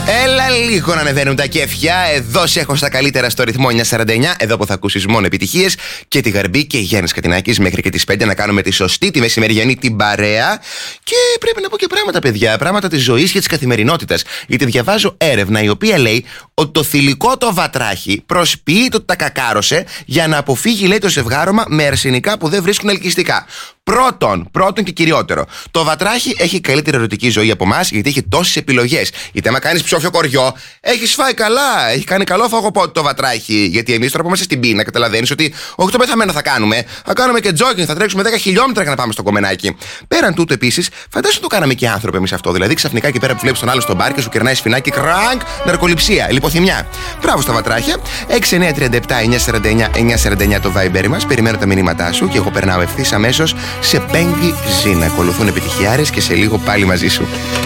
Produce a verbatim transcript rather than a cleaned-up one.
Έλα λίγο να ανεβαίνουν τα κέφια. Εδώ σε έχω στα καλύτερα στο ρυθμό εννιακόσια σαράντα εννιά. Εδώ που θα ακούσεις μόνο επιτυχίες. Και τη Γαρμπή και Γιάννης Κατινάκης μέχρι και τις πέντε να κάνουμε τη σωστή, τη μεσημεριανή, την παρέα. Και πρέπει να πω και πράγματα, παιδιά. Πράγματα της ζωής και της καθημερινότητας. Γιατί διαβάζω έρευνα η οποία λέει ότι το θηλυκό το βατράχι προσποιείται ότι τα κακάρωσε για να αποφύγει, λέει, το ζευγάρωμα με αρσενικά που δεν βρίσκουν ελκυστικά. Πρώτον, πρώτον και κυριότερο, το βατράχι έχει καλύτερη ερωτική ζωή από εμάς γιατί έχει τόσες επιλογές. Γιατί άμα κάνεις ψόφιο κοριό, έχεις φάει καλά. Έχει κάνει καλό φαγοπότη το βατράχι. Γιατί εμείς τώρα που είμαστε στην πείνα, καταλαβαίνεις ότι όχι το πεθαμένο θα κάνουμε. Θα κάνουμε και τζόκινγκ, θα τρέξουμε δέκα χιλιόμετρα για να πάμε στο κομμενάκι. Πέραν τούτου, επίσης, φαντάσου το κάναμε και άνθρωποι εμείς αυτό. Δηλαδή, ξαφνικά εκεί πέρα που βλέπεις τον άλλο στον μπαρ και σου κερνάει σφινάκι, κρανκ, ναρκοληψία, λιποθυμιά. Μπράβο στα βατράχια. έξι εννιά τρία επτά εννιακόσια σαράντα εννιά εννιακόσια σαράντα εννιά το Viber μας. Περιμένω τα μηνύματά σου και εγώ περνάω ευθύς αμέσως σε Πέγγι Ζήνα. Ακολουθούν επιτυχιάρες και σε λίγο πάλι μαζί σου.